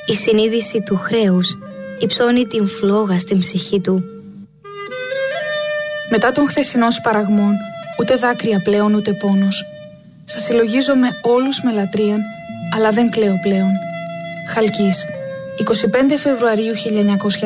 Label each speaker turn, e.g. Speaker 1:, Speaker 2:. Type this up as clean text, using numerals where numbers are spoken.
Speaker 1: Η συνείδηση του χρέους υψώνει την φλόγα στην ψυχή του.
Speaker 2: Μετά των χθεσινών σπαραγμών, ούτε δάκρυα πλέον ούτε πόνος. Σας συλλογίζομαι όλους με λατρείαν, αλλά δεν κλαίω πλέον. Χαλκής, 25 Φεβρουαρίου 1900.